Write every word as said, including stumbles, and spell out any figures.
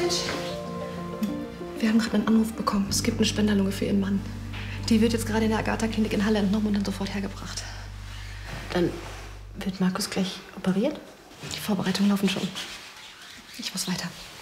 Mensch. Wir haben gerade einen Anruf bekommen. Es gibt eine Spenderlunge für Ihren Mann. Die wird jetzt gerade in der Agatha-Klinik in Halle entnommen und dann sofort hergebracht. Dann wird Markus gleich operiert? Die Vorbereitungen laufen schon. Ich muss weiter.